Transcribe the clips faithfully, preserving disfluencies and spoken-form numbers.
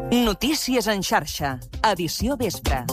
Notícies en xarxa, edició vespre.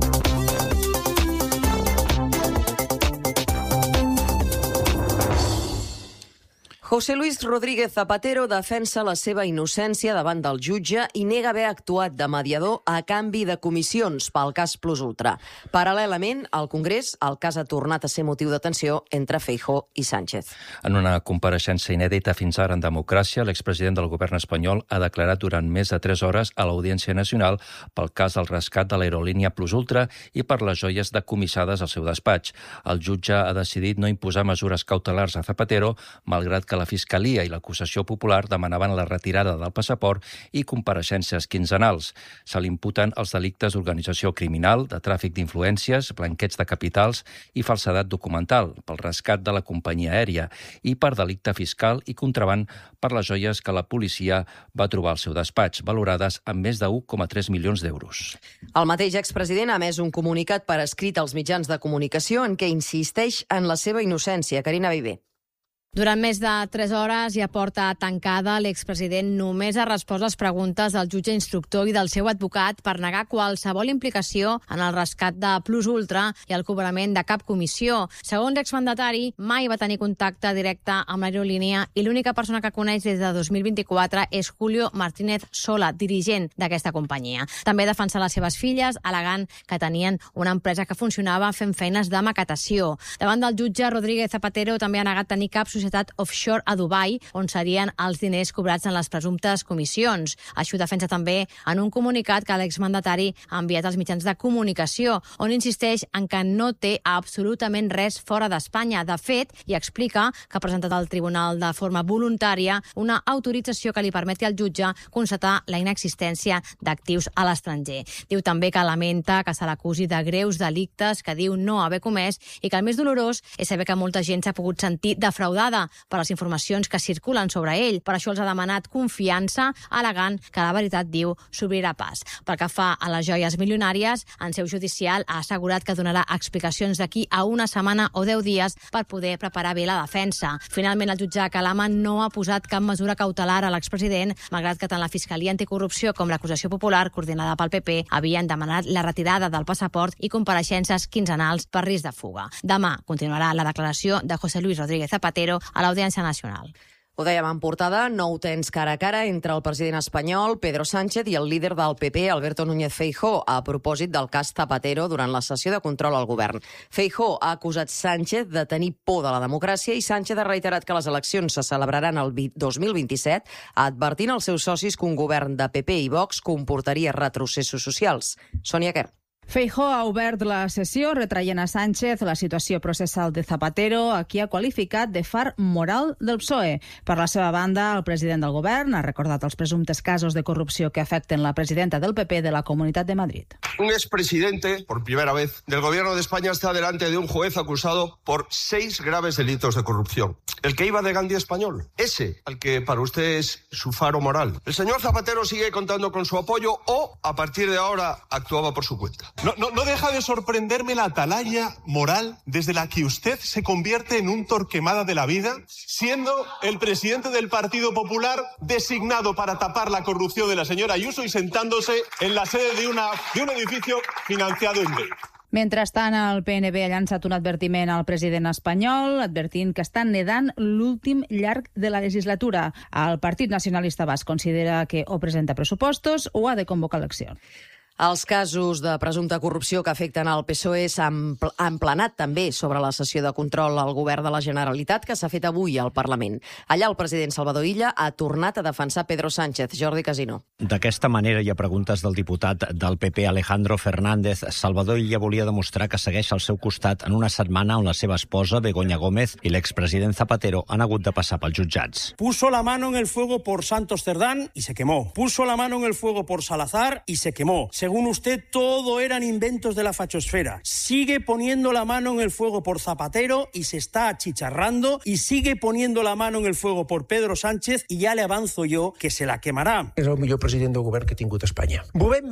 José Luis Rodríguez Zapatero defensa la seva innocència davant del jutge i nega haver actuat de mediador a canvi de comissions pel cas Plus Ultra. Paral·lelament, al Congrés, el cas ha tornat a ser motiu d'atenció entre Feijóo i Sánchez. En una compareixença inèdita fins ara en democràcia, l'expresident del govern espanyol ha declarat durant més de tres hores a l'Audiència Nacional pel cas del rescat de l'aerolínia Plus Ultra i per les joies decomissades al seu despatx. El jutge ha decidit no imposar mesures cautelars a Zapatero, malgrat que la Fiscalia i l'acusació popular demanaven la retirada del passaport i compareixences quinzenals. Se li imputen els delictes d'organització criminal, de tràfic d'influències, blanqueig de capitals i falsedat documental, pel rescat de la companyia aèria i per delicte fiscal i contraban per les joies que la policia va trobar al seu despatx, valorades en més de u coma tres milions d'euros. El mateix expresident ha emès un comunicat per escrit als mitjans de comunicació en què insisteix en la seva innocència. Carina Viver. Durant més de tres hores i a porta tancada, l'expresident només ha respost les preguntes del jutge instructor i del seu advocat per negar qualsevol implicació en el rescat de Plus Ultra i el cobrament de cap comissió. Segons l'exmandatari, mai va tenir contacte directe amb l'aerolínia i l'única persona que coneix des de dos mil vint-i-quatre és Julio Martínez Sola, dirigent d'aquesta companyia. També defensa les seves filles, al·legant que tenien una empresa que funcionava fent feines de maquetació. Davant del jutge, Rodríguez Zapatero també ha negat tenir cap societat offshore a Dubai, on serien els diners cobrats en les presumptes comissions. Això defensa també en un comunicat que l'exmandatari ha enviat als mitjans de comunicació, on insisteix en que no té absolutament res fora d'Espanya. De fet, i explica que ha presentat al tribunal de forma voluntària una autorització que li permeti al jutge constatar la inexistència d'actius a l'estranger. Diu també que lamenta que se l'acusi de greus delictes que diu no haver comès i que el més dolorós és saber que molta gent s'ha pogut sentir defraudada per les informacions que circulen sobre ell. Per això els ha demanat confiança, al·legant que la veritat, diu, s'obrirà pas. Pel que fa a les joies milionàries, en seu judicial ha assegurat que donarà explicacions d'aquí a una setmana o deu dies per poder preparar bé la defensa. Finalment, el jutge Calama no ha posat cap mesura cautelar a l'expresident, malgrat que tant la Fiscalia Anticorrupció com l'acusació popular, coordinada pel P P, havien demanat la retirada del passaport i compareixences quinzenals per risc de fuga. Demà continuarà la declaració de José Luis Rodríguez Zapatero a l'Audiència Nacional. Ho dèiem en portada, nou tens cara a cara entre el president espanyol, Pedro Sánchez, i el líder del P P, Alberto Núñez Feijóo, a propòsit del cas Zapatero durant la sessió de control al govern. Feijóo ha acusat Sánchez de tenir por de la democràcia i Sánchez ha reiterat que les eleccions se celebraran el dos mil vint-i-set, advertint als seus socis que un govern de P P i Vox comportaria retrocessos socials. Sònia Quer. Feijóo ha obert la sessió retraient a Sánchez la situació processal de Zapatero, a qui ha qualificat de far moral del P S O E. Per la seva banda, el president del govern ha recordat els presumptes casos de corrupció que afecten la presidenta del P P de la Comunitat de Madrid. Un expresidente, por primera vez, del gobierno de España está delante de un juez acusado por seis graves delitos de corrupción. El que iba de Gandhi español, ese al que para usted es su faro moral. El señor Zapatero sigue contando con su apoyo o, a partir de ahora, actuaba por su cuenta. No, no, no deja de sorprenderme la atalaya moral desde la que usted se convierte en un Torquemada de la vida, siendo el presidente del Partido Popular designado para tapar la corrupción de la señora Ayuso y sentándose en la sede de, una, de un edificio financiado en B. Mentrestant, el P N B ha llançat un advertiment al president espanyol, advertint que està nedant l'últim llarg de la legislatura. El Partit Nacionalista Basc considera que o presenta pressupostos o ha de convocar eleccions. Els casos de presumpta corrupció que afecten el P S O E s'han emplenat també sobre la sessió de control al govern de la Generalitat que s'ha fet avui al Parlament. Allà el president Salvador Illa ha tornat a defensar Pedro Sánchez. Jordi Casino. D'aquesta manera hi ha preguntes del diputat del P P Alejandro Fernández. Salvador Illa volia demostrar que segueix al seu costat en una setmana on la seva esposa, Begoña Gómez, i l'expresident Zapatero han hagut de passar pels jutjats. Puso la mano en el fuego por Santos Cerdán y se quemó. Puso la mano en el fuego por Salazar y se quemó. Según usted, todo eran inventos de la fachosfera. Sigue poniendo la mano en el fuego por Zapatero y se está achicharrando y sigue poniendo la mano en el fuego por Pedro Sánchez y ya le avanzo yo que se la quemarà. És el millor president del govern que ha tingut Espanya. Volem més.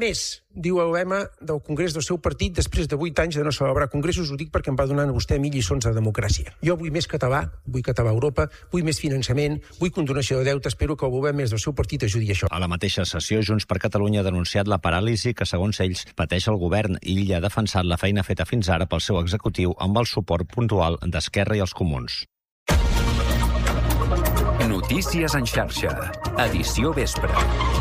diu el lema del congrés del seu partit després de vuit anys de no celebrar congressos. Ho dic perquè em va donant vostè a mi lliçons de democràcia. Jo vull més català, vull català a Europa, vull més finançament, vull condonació de deute. Espero que el govern més del seu partit ajudi a això. A la mateixa sessió, Junts per Catalunya ha denunciat la paràlisi que, segons ells, pateix el govern i ell ha defensat la feina feta fins ara pel seu executiu amb el suport puntual d'Esquerra i els Comuns. Notícies en xarxa. Edició vespre.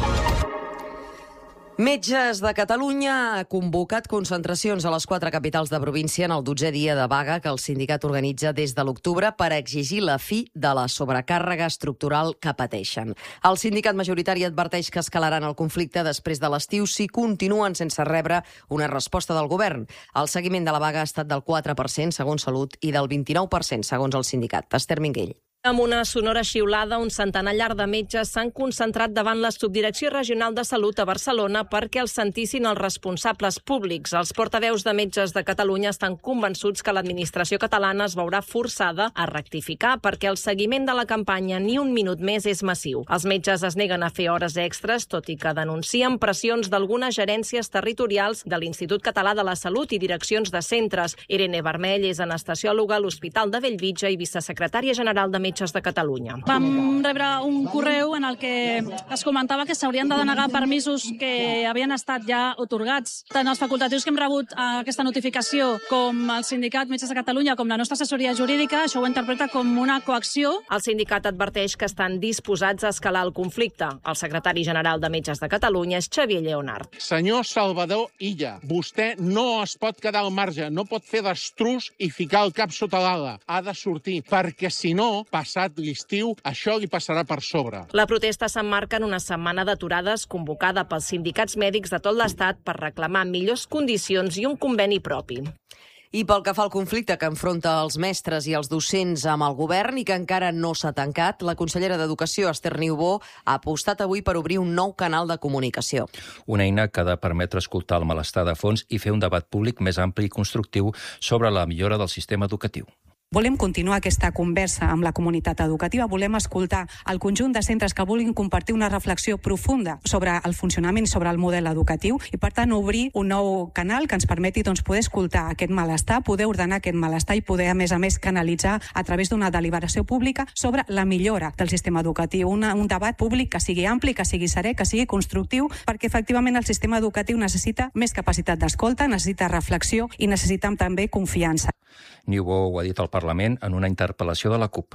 Metges de Catalunya ha convocat concentracions a les quatre capitals de província en el dotzè dia de vaga que el sindicat organitza des de l'octubre per exigir la fi de la sobrecàrrega estructural que pateixen. El sindicat majoritari adverteix que escalaran el conflicte després de l'estiu si continuen sense rebre una resposta del govern. El seguiment de la vaga ha estat del quatre per cent, segons Salut, i del vint-i-nou per cent, segons el sindicat. Esther Minguell. Amb una sonora xiulada, un centenar llarg de metges s'han concentrat davant la Subdirecció Regional de Salut a Barcelona perquè els sentissin els responsables públics. Els portaveus de Metges de Catalunya estan convençuts que l'administració catalana es veurà forçada a rectificar perquè el seguiment de la campanya ni un minut més és massiu. Els metges es neguen a fer hores extres, tot i que denuncien pressions d'algunes gerències territorials de l'Institut Català de la Salut i direccions de centres. Irene Vermell és anestesiòloga a l'Hospital de Bellvitge i vicesecretària general de Metges de Catalunya. Vam rebre un correu en el que es comentava que s'haurien de denegar permisos que havien estat ja otorgats. Tant els facultatius que hem rebut aquesta notificació com el sindicat Metges de Catalunya com la nostra assessoria jurídica, això ho interpreta com una coacció. El sindicat adverteix que estan disposats a escalar el conflicte. El secretari general de Metges de Catalunya és Xavier Lleonard. Senyor Salvador Illa, vostè no es pot quedar al marge, no pot fer d'estrus i ficar el cap sota l'ala. Ha de sortir, perquè si no, passat l'estiu, això li passarà per sobre. La protesta s'emmarca en una setmana d'aturades convocada pels sindicats mèdics de tot l'Estat per reclamar millors condicions i un conveni propi. I pel que fa al conflicte que enfronta els mestres i els docents amb el govern i que encara no s'ha tancat, la consellera d'Educació, Esther Niubó, ha apostat avui per obrir un nou canal de comunicació. Una eina que ha de permetre escoltar el malestar de fons i fer un debat públic més ampli i constructiu sobre la millora del sistema educatiu. Volem continuar aquesta conversa amb la comunitat educativa, volem escoltar el conjunt de centres que vulguin compartir una reflexió profunda sobre el funcionament i sobre el model educatiu i, per tant, obrir un nou canal que ens permeti doncs, poder escoltar aquest malestar, poder ordenar aquest malestar i poder, a més a més, canalitzar a través d'una deliberació pública sobre la millora del sistema educatiu. Una, un debat públic que sigui ampli, que sigui serè, que sigui constructiu, perquè, efectivament, el sistema educatiu necessita més capacitat d'escolta, necessita reflexió i necessita també confiança. Niubó ho ha dit al Parlament en una interpel·lació de la CUP.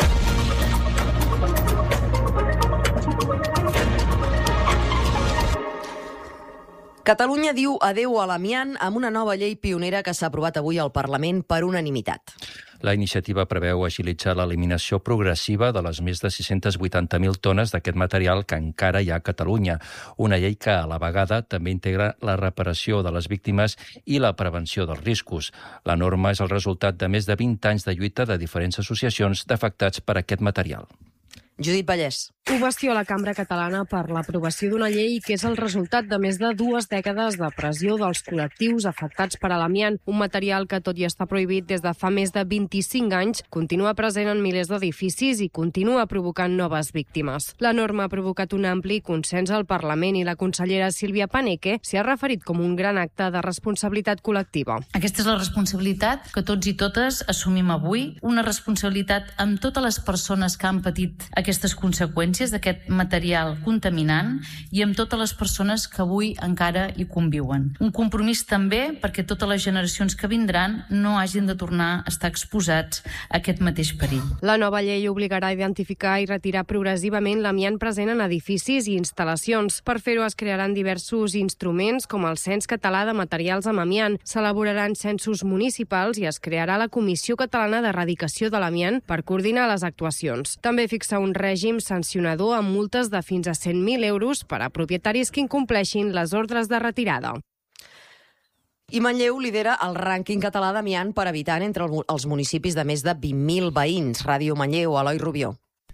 Catalunya diu adeu a l'amiant amb una nova llei pionera que s'ha aprovat avui al Parlament per unanimitat. La iniciativa preveu agilitzar l'eliminació progressiva de les més de sis-centes vuitanta mil tones d'aquest material que encara hi ha a Catalunya. Una llei que, a la vegada, també integra la reparació de les víctimes i la prevenció dels riscos. La norma és el resultat de més de vint anys de lluita de diferents associacions d'afectats per aquest material. Judit Vallès. Ovació a la Cambra Catalana per l'aprovació d'una llei que és el resultat de més de dues dècades de pressió dels col·lectius afectats per l'amiant, un material que, tot i estar prohibit des de fa més de vint-i-cinc anys, continua present en milers d'edificis i continua provocant noves víctimes. La norma ha provocat un ampli consens al Parlament i la consellera Sílvia Paneque s'hi ha referit com un gran acte de responsabilitat col·lectiva. Aquesta és la responsabilitat que tots i totes assumim avui, una responsabilitat amb totes les persones que han patit aquestes conseqüències d'aquest material contaminant i amb totes les persones que avui encara hi conviuen. Un compromís també perquè totes les generacions que vindran no hagin de tornar a estar exposats a aquest mateix perill. La nova llei obligarà a identificar i retirar progressivament l'amiant present en edificis i instal·lacions. Per fer-ho es crearan diversos instruments com el Cens Català de Materials amb Amiant. S'elaboraran censos municipals i es crearà la Comissió Catalana d'Erradicació de l'Amiant per coordinar les actuacions. També fixa un règim sancionador amb multes de fins a cent mil euros per a propietaris que incompleixin les ordres de retirada. I Manlleu lidera el rànquing català d'amiant per habitant entre els municipis de més de vint mil veïns. Ràdio Manlleu, Eloi Rubió.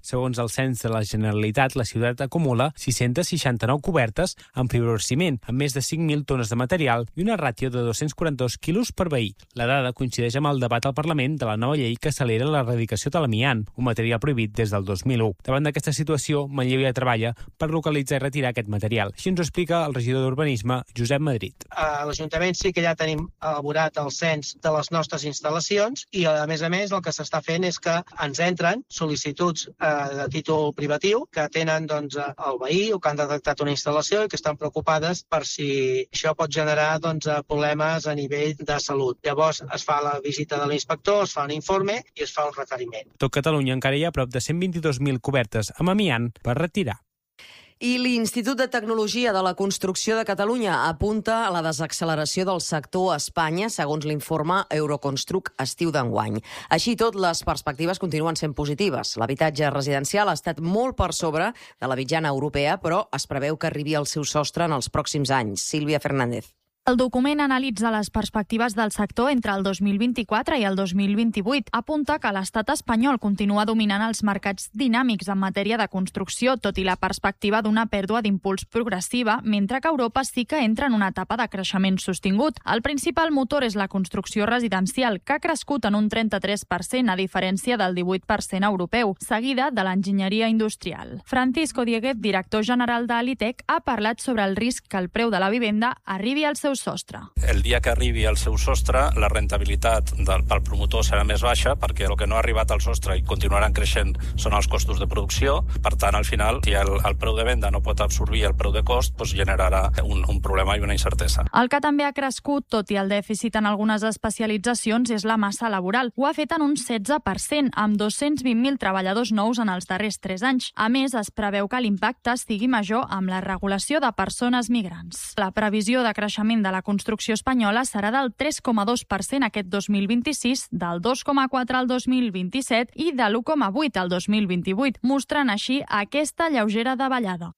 Segons el cens de la Generalitat, la ciutat acumula sis-cents seixanta-nou cobertes amb fibrociment, amb més de cinc mil tones de material i una ràtio de dos-cents quaranta-dos quilos per veí. La dada coincideix amb el debat al Parlament de la nova llei que accelera l'erradicació de l'amiant, un material prohibit des del dos mil u. Davant d'aquesta situació, Manlleu ja treballa per localitzar i retirar aquest material. Així ens ho explica el regidor d'Urbanisme, Josep Madrid. A l'Ajuntament sí que ja tenim elaborat el cens de les nostres instal·lacions i, a més a més, el que s'està fent és que ens entren sol·licituds eh, de títol privatiu que tenen doncs, el veí o que han detectat una instal·lació i que estan preocupades per si això pot generar doncs, problemes a nivell de salut. Llavors es fa la visita de l'inspector, es fa un informe i es fa el requeriment. Tot Catalunya encara hi ha prop de cent vint-i-dos mil cobertes amb amiant per retirar. I l'Institut de Tecnologia de la Construcció de Catalunya apunta a la desacceleració del sector a Espanya, segons l'informe Euroconstruc estiu d'enguany. Així i tot, les perspectives continuen sent positives. L'habitatge residencial ha estat molt per sobre de la mitjana europea, però es preveu que arribi al seu sostre en els pròxims anys. Sílvia Fernández. El document analitza les perspectives del sector entre el dos mil vint-i-quatre i el dos mil vint-i-vuit. Apunta que l'estat espanyol continua dominant els mercats dinàmics en matèria de construcció, tot i la perspectiva d'una pèrdua d'impuls progressiva, mentre que Europa sí que entra en una etapa de creixement sostingut. El principal motor és la construcció residencial, que ha crescut en un trenta-tres per cent, a diferència del divuit per cent europeu, seguida de l'enginyeria industrial. Francisco Dieguez, director general d'Alitec, ha parlat sobre el risc que el preu de la vivenda arribi al seu sostre. El dia que arribi al seu sostre, la rentabilitat del, pel promotor serà més baixa perquè el que no ha arribat al sostre i continuaran creixent són els costos de producció. Per tant, al final, si el, el preu de venda no pot absorbir el preu de cost, doncs generarà un, un problema i una incertesa. El que també ha crescut, tot i el dèficit en algunes especialitzacions, és la massa laboral. Ho ha fet en un setze per cent, amb dos-cents vint mil treballadors nous en els darrers tres anys. A més, es preveu que l'impacte sigui major amb la regulació de persones migrants. La previsió de creixement de la construcció espanyola serà del tres coma dos per cent aquest dos mil vint-i-sis, del dos coma quatre al dos mil vint-i-set i de l'u coma vuit al dos mil vint-i-vuit, mostrant així aquesta lleugera davallada.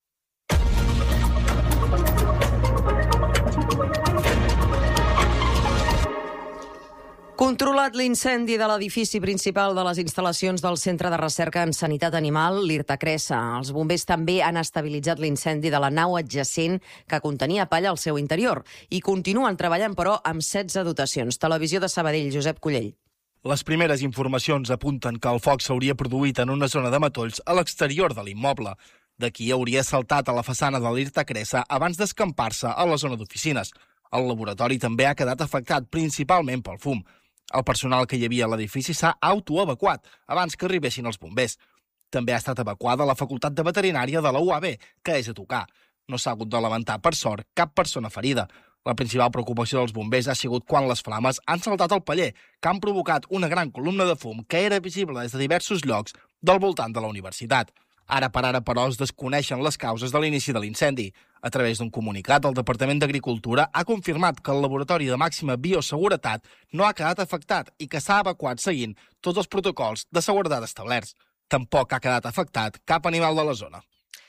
Controlat l'incendi de l'edifici principal de les instal·lacions del Centre de Recerca en Sanitat Animal, l'Irtacressa. Els bombers també han estabilitzat l'incendi de la nau adjacent que contenia palla al seu interior i continuen treballant, però, amb setze dotacions. Televisió de Sabadell, Josep Collell. Les primeres informacions apunten que el foc s'hauria produït en una zona de matolls a l'exterior de l'immoble. D'aquí hauria saltat a la façana de l'Irtacressa abans d'escampar-se a la zona d'oficines. El laboratori també ha quedat afectat principalment pel fum. El personal que hi havia a l'edifici s'ha autoevacuat abans que arribessin els bombers. També ha estat evacuada la Facultat de Veterinària de la U A B, que és a tocar. No s'ha hagut de lamentar, per sort, cap persona ferida. La principal preocupació dels bombers ha sigut quan les flames han saltat al paller, que han provocat una gran columna de fum que era visible des de diversos llocs del voltant de la universitat. Ara per ara, però, es desconeixen les causes de l'inici de l'incendi. A través d'un comunicat, el Departament d'Agricultura ha confirmat que el laboratori de màxima bioseguretat no ha quedat afectat i que s'ha evacuat seguint tots els protocols de seguretat establerts. Tampoc ha quedat afectat cap animal de la zona.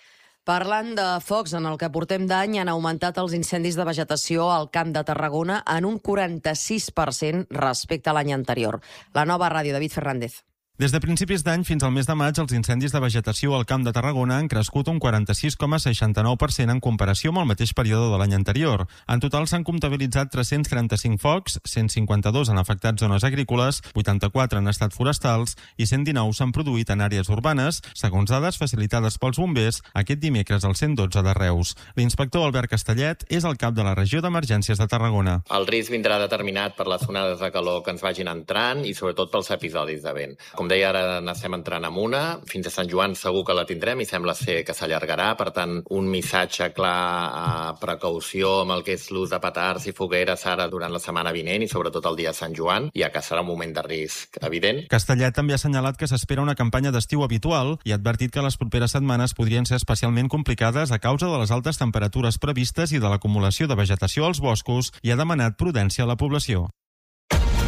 Parlant de focs, en el que portem d'any han augmentat els incendis de vegetació al Camp de Tarragona en un quaranta-sis per cent respecte a l'any anterior. La Nova Ràdio, David Fernández. Des de principis d'any fins al mes de maig, els incendis de vegetació al Camp de Tarragona han crescut un quaranta-sis coma seixanta-nou per cent en comparació amb el mateix període de l'any anterior. En total s'han comptabilitzat tres-cents trenta-cinc focs, cent cinquanta-dos han afectat zones agrícoles, vuitanta-quatre han estat forestals i cent dinou s'han produït en àrees urbanes, segons dades facilitades pels bombers aquest dimecres al cent dotze de Reus. L'inspector Albert Castellet és el cap de la regió d'emergències de Tarragona. El risc vindrà determinat per les onades de calor que ens vagin entrant i sobretot pels episodis de vent. Com deia, ara n'estem entrant amb una. Fins a Sant Joan segur que la tindrem i sembla ser que s'allargarà. Per tant, un missatge clar a precaució amb el que és l'ús de petards i fogueres ara durant la setmana vinent i sobretot el dia de Sant Joan, ja que serà un moment de risc evident. Castellet també ha assenyalat que s'espera una campanya d'estiu habitual i ha advertit que les properes setmanes podrien ser especialment complicades a causa de les altes temperatures previstes i de l'acumulació de vegetació als boscos i ha demanat prudència a la població.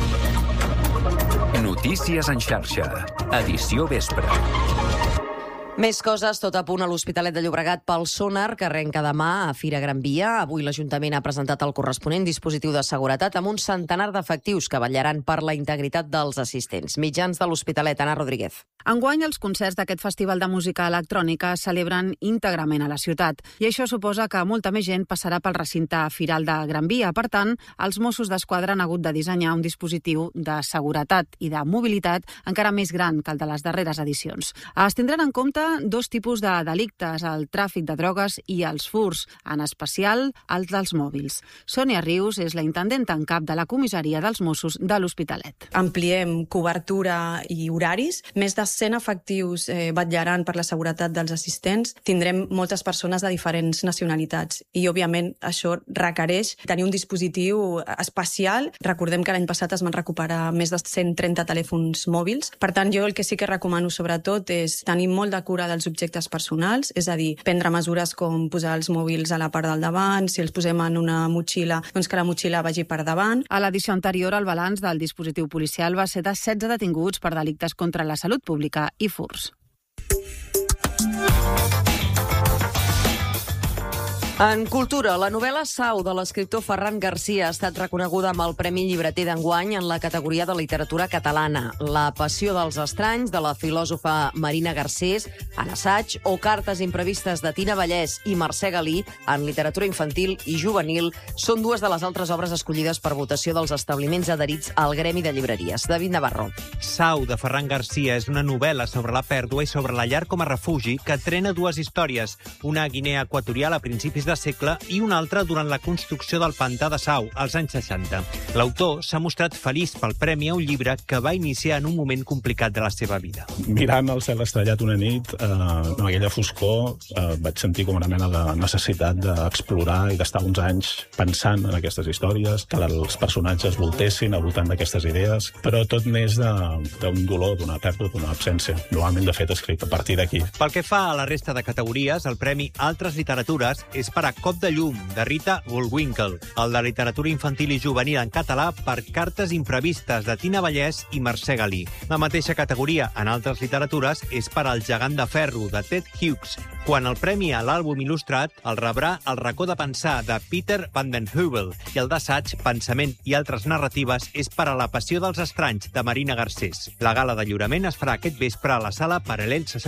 Notícies en xarxa. Edició vespre. Més coses, tot a punt a l'Hospitalet de Llobregat pel Sonar, que arrenca demà a Fira Gran Via. Avui l'Ajuntament ha presentat el corresponent dispositiu de seguretat amb un centenar d'efectius que vetllaran per la integritat dels assistents. Mitjans de l'Hospitalet, Anna Rodríguez. Enguany, els concerts d'aquest festival de música electrònica es celebren íntegrament a la ciutat i això suposa que molta més gent passarà pel recinte firal de Gran Via. Per tant, els Mossos d'Esquadra han hagut de dissenyar un dispositiu de seguretat i de mobilitat encara més gran que el de les darreres edicions. Es tindran en compte dos tipus de delictes, el tràfic de drogues i els furs, en especial els dels mòbils. Sònia Rius és la intendenta en cap de la comissaria dels Mossos de l'Hospitalet. Ampliem cobertura i horaris. Més de cent efectius eh, vetllaran per la seguretat dels assistents. Tindrem moltes persones de diferents nacionalitats i, òbviament, això requereix tenir un dispositiu especial. Recordem que l'any passat es van recuperar més de cent trenta telèfons mòbils. Per tant, jo el que sí que recomano sobretot és tenir molt de cura dels objectes personals, és a dir, prendre mesures com posar els mòbils a la part del davant, si els posem en una motxilla, doncs que la motxilla vagi per davant. A l'edició anterior, el balanç del dispositiu policial va ser de setze detinguts per delictes contra la salut pública i furs. En cultura, la novel·la Sau de l'escriptor Ferran Garcia ha estat reconeguda amb el Premi Llibreter d'enguany en la categoria de literatura catalana. La passió dels estranys, de la filòsofa Marina Garcés, en assaig, o Cartes imprevistes de Tina Vallès i Mercè Galí, en literatura infantil i juvenil, són dues de les altres obres escollides per votació dels establiments adherits al Gremi de Llibreries. David Navarro. Sau, de Ferran Garcia, és una novel·la sobre la pèrdua i sobre la llar com a refugi que trena dues històries, una a Guinea Equatorial a principis de segle i una altra durant la construcció del pantà de Sau, als anys seixanta. L'autor s'ha mostrat feliç pel premi a un llibre que va iniciar en un moment complicat de la seva vida. Mirant el cel estrellat una nit, eh, amb aquella foscor, eh, vaig sentir com una mena de necessitat d'explorar i d'estar uns anys pensant en aquestes històries, que els personatges voltessin al voltant d'aquestes idees, però tot neix d'un dolor, d'una pèrdua, d'una absència. Normalment, de fet, escrit a partir d'aquí. Pel que fa a la resta de categories, el Premi Altres Literatures és per a Cop de llum, de Rita Bullwinkle, el de literatura infantil i juvenil en català per Cartes imprevistes de Tina Vallès i Mercè Galí. La mateixa categoria en altres literatures és per al Gegant de ferro, de Ted Hughes, quan el premi a l'àlbum il·lustrat el rebrà El racó de pensar, de Peter van den Heuvel, i el d'assaig, Pensament i altres narratives és per a La passió dels estranys, de Marina Garcés. La gala de lliurament es farà aquest vespre a la sala Paral·lel